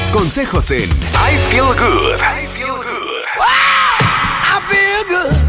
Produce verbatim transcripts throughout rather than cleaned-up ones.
Consejos en I Feel Good. I Feel Good. I feel good.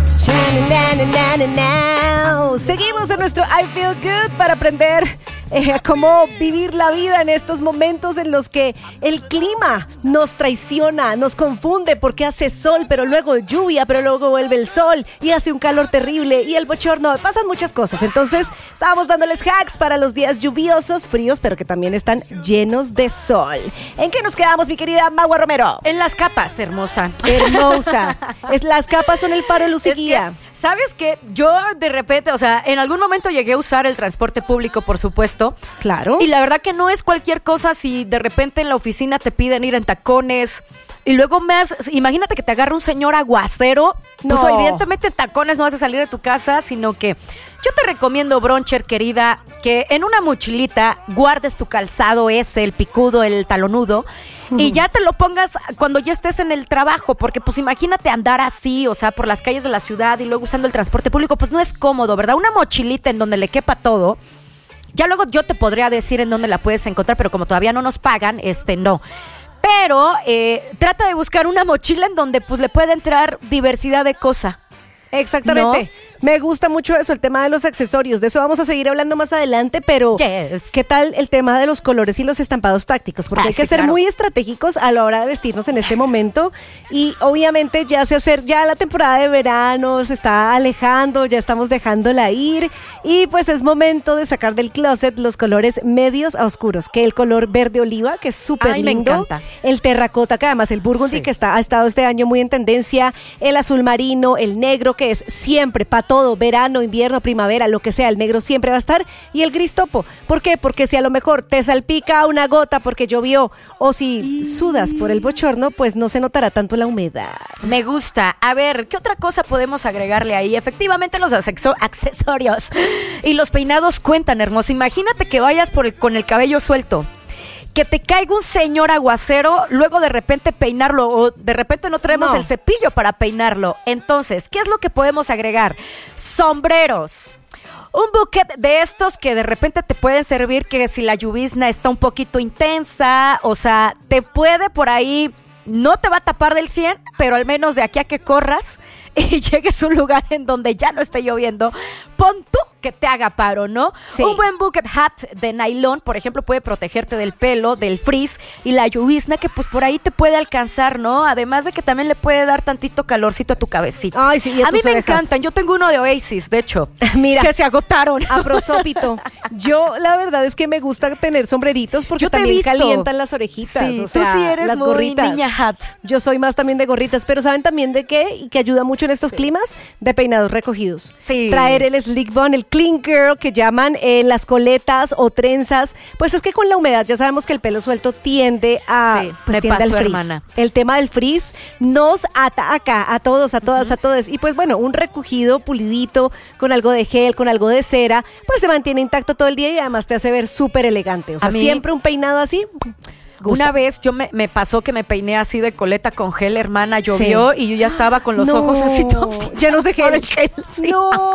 Seguimos en nuestro I Feel Good para aprender eh, cómo vivir la vida en estos momentos en los que el clima nos traiciona, nos confunde porque hace sol, pero luego lluvia, pero luego vuelve el sol y hace un calor terrible y el bochorno, pasan muchas cosas. Entonces estábamos dándoles hacks para los días lluviosos, fríos, pero que también están llenos de sol. ¿En qué nos quedamos, mi querida Magua Romero? En las capas, hermosa. Hermosa. Es, las capas son el faro luz y guía. ¿Sabes qué? Yo de repente, o sea, en algún momento llegué a usar el transporte público, por supuesto. Claro. Y la verdad que no es cualquier cosa si de repente en la oficina te piden ir en tacones. Y luego me has, imagínate que te agarra un señor aguacero. No. Pues evidentemente en tacones no vas a salir de tu casa, sino que yo te recomiendo, Broncher, querida, que en una mochilita guardes tu calzado ese, el picudo, el talonudo, mm. y ya te lo pongas cuando ya estés en el trabajo, porque pues imagínate andar así, o sea, por las calles de la ciudad y luego usando el transporte público, pues no es cómodo, ¿verdad? Una mochilita en donde le quepa todo. Ya luego yo te podría decir en dónde la puedes encontrar, pero como todavía no nos pagan, este no. Pero eh, trata de buscar una mochila en donde pues le pueda entrar diversidad de cosa. Exactamente. ¿No? Me gusta mucho eso, el tema de los accesorios. De eso vamos a seguir hablando más adelante, pero yes. ¿qué tal el tema de los colores y los estampados tácticos? Porque ah, hay que sí, ser claro. muy estratégicos a la hora de vestirnos en este momento. Y obviamente ya se hace, ya la temporada de verano se está alejando, ya estamos dejándola ir. Y pues es momento de sacar del closet los colores medios a oscuros. Que el color verde oliva, que es súper lindo. Me encanta. El terracota, que además el burgundy, sí. que está, ha estado este año muy en tendencia. El azul marino, el negro, que es siempre para todo, verano, invierno, primavera, lo que sea, el negro siempre va a estar, y el gris topo. ¿Por qué? Porque si a lo mejor te salpica una gota porque llovió, o si sudas por el bochorno, pues no se notará tanto la humedad. Me gusta. A ver, ¿qué otra cosa podemos agregarle ahí? Efectivamente los acceso- accesorios y los peinados cuentan, hermoso. Imagínate que vayas por el, con el cabello suelto, que te caiga un señor aguacero, luego de repente peinarlo, o de repente no traemos no. el cepillo para peinarlo. Entonces, ¿qué es lo que podemos agregar? Sombreros. Un buquet de estos que de repente te pueden servir, que si la llovizna está un poquito intensa, o sea, te puede por ahí, no te va a tapar del cien, pero al menos de aquí a que corras y llegues a un lugar en donde ya no esté lloviendo, pon tú que te haga paro, ¿no? Sí. Un buen bucket hat de nylon, por ejemplo, puede protegerte del pelo, del frizz y la llovizna, que pues por ahí te puede alcanzar, ¿no? Además de que también le puede dar tantito calorcito a tu cabecita. Ay, sí, y a, a mí me orejas. encantan. Yo tengo uno de Oasis, de hecho. Mira, que se agotaron. A prosópito. Yo la verdad es que me gusta tener sombreritos porque Yo te también he visto. calientan las orejitas. Sí, o sea, tú sí eres las muy gorritas. niña hat. Yo soy más también de gorritas, pero ¿saben también de qué? Y que ayuda mucho en estos sí. climas, de peinados recogidos. Sí. Traer el slick bun, el clean girl, que llaman en eh, las coletas o trenzas. Pues es que con la humedad ya sabemos que el pelo suelto tiende a sí, pues me tiende pasó, al frizz. Hermana. El tema del frizz nos ataca a todos, a todas, uh-huh. a todos. Y pues bueno, un recogido pulidito con algo de gel, con algo de cera, pues se mantiene intacto todo el día y además te hace ver súper elegante. O sea, mí, siempre un peinado así. Gusta. Una vez yo me, me pasó que me peiné así de coleta con gel, hermana, llovió sí. y yo ya estaba con los no, ojos así todos llenos de gel. gel sí.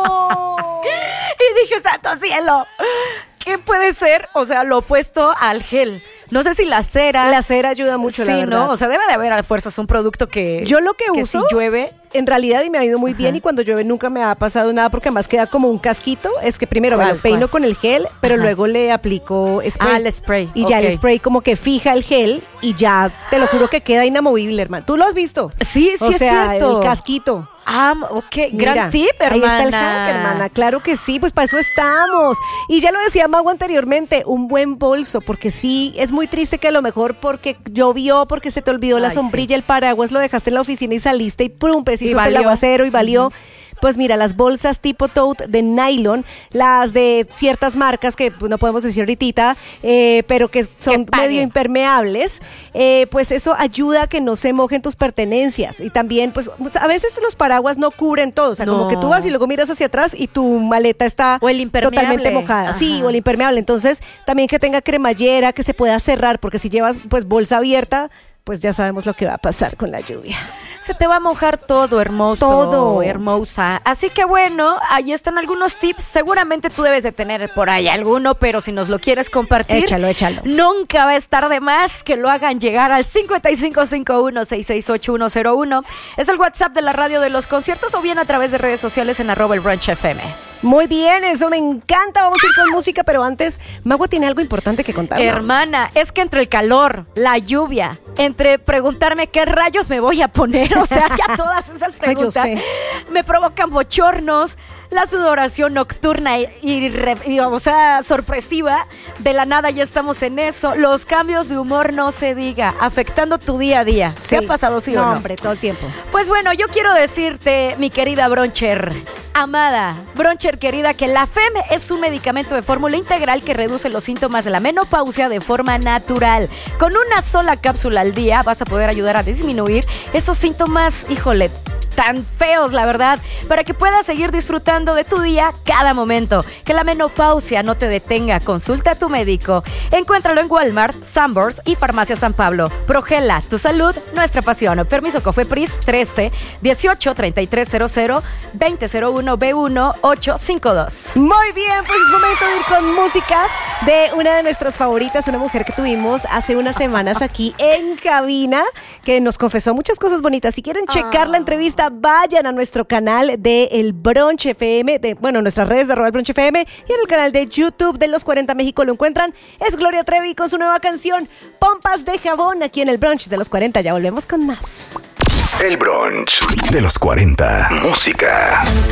No. Y dije, santo cielo, ¿qué puede ser? O sea, lo opuesto al gel. No sé si la cera. La cera ayuda mucho, sí, la verdad. ¿no? O sea, debe de haber a fuerzas un producto que yo lo que, que uso, si llueve, en realidad, y me ha ido muy Ajá. bien, y cuando llueve nunca me ha pasado nada porque además queda como un casquito, es que primero me lo peino ¿cuál? Con el gel, pero Ajá. luego le aplico spray. Ah, el spray. Y okay. ya el spray como que fija el gel y ya, te lo juro que queda inamovible, hermano. ¿Tú lo has visto? Sí, sí, o es sea, cierto. el casquito. Ah, ok, Mira, gran tip, hermana. Ahí está el hack, hermana, claro que sí, pues para eso estamos. Y ya lo decía Mago anteriormente, un buen bolso, porque sí, es muy triste que a lo mejor porque llovió, porque se te olvidó Ay, la sombrilla, sí. el paraguas, lo dejaste en la oficina y saliste y prum, preciso el aguacero y valió. Uh-huh. Pues mira, las bolsas tipo tote de nylon, las de ciertas marcas que no podemos decir ahorita, eh, pero que son que medio impermeables, eh, pues eso ayuda a que no se mojen tus pertenencias. Y también, pues a veces los paraguas no cubren todo, o sea, no. como que tú vas y luego miras hacia atrás y tu maleta está o el impermeable. Totalmente mojada. Ajá. Sí, o el impermeable. Entonces, también que tenga cremallera, que se pueda cerrar, porque si llevas pues bolsa abierta, pues ya sabemos lo que va a pasar con la lluvia. Se te va a mojar todo, hermoso. Todo. Hermosa. Así que bueno, ahí están algunos tips. Seguramente tú debes de tener por ahí alguno, pero si nos lo quieres compartir, Échalo, échalo. nunca va a estar de más que lo hagan llegar al cincuenta y cinco cincuenta y uno, sesenta y seis ochenta y uno cero uno. Es el WhatsApp de la radio de los conciertos o bien a través de redes sociales en arroba el brunch F M. Muy bien, eso me encanta. Vamos a ir con música, pero antes, Magua tiene algo importante que contarnos. Hermana, es que entre el calor, la lluvia, entre preguntarme qué rayos me voy a poner, o sea, ya todas esas preguntas Ay, yo sé. me provocan bochornos, la sudoración nocturna y, y, y, o sea, sorpresiva, de la nada ya estamos en eso, los cambios de humor no se diga, afectando tu día a día. Sí. ¿Qué ha pasado, sí no, o no? hombre, todo el tiempo. Pues bueno, yo quiero decirte, mi querida Broncher, amada Broncher querida, que la F E M es un medicamento de fórmula integral que reduce los síntomas de la menopausia de forma natural. Con una sola cápsula al día vas a poder ayudar a disminuir esos síntomas, híjole, tan feos, la verdad, para que puedas seguir disfrutando de tu día cada momento. Que la menopausia no te detenga. Consulta a tu médico. Encuéntralo en Walmart, Sanborns y Farmacia San Pablo. Progela, tu salud, nuestra pasión. Permiso Cofepris trece dieciocho treinta y tres cero cero veinte cero uno B uno ocho cinco dos. Muy bien, pues es momento de ir con música de una de nuestras favoritas, una mujer que tuvimos hace unas semanas aquí en cabina, que nos confesó muchas cosas bonitas. Si quieren checar Ah. la entrevista, vayan a nuestro canal de El Brunch F M, de, bueno, nuestras redes de arroba El Brunch F M, y en el canal de YouTube de Los cuarenta México lo encuentran. Es Gloria Trevi con su nueva canción Pompas de Jabón, aquí en El Brunch de Los cuarenta. Ya volvemos con más. El brunch de los cuarenta. Música.